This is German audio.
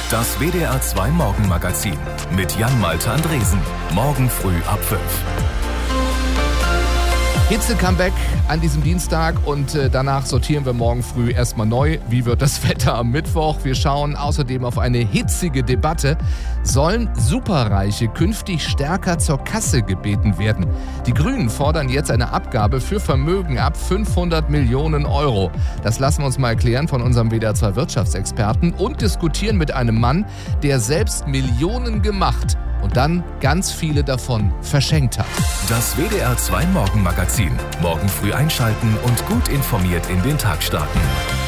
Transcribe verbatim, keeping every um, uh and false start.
Das W D R zwei Morgenmagazin mit Jan-Malte Andresen. Morgen früh ab fünf. Hitze-Comeback an diesem Dienstag und äh, danach sortieren wir morgen früh erstmal neu. Wie wird das Wetter am Mittwoch? Wir schauen außerdem auf eine hitzige Debatte. Sollen Superreiche künftig stärker zur Kasse gebeten werden? Die Grünen fordern jetzt eine Abgabe für Vermögen ab fünfhundert Millionen Euro. Das lassen wir uns mal erklären von unserem W D R zwei Wirtschaftsexperten und diskutieren mit einem Mann, der selbst Millionen gemacht und dann ganz viele davon verschenkt hat. Das W D R zwei Morgenmagazin. Morgen früh einschalten und gut informiert in den Tag starten.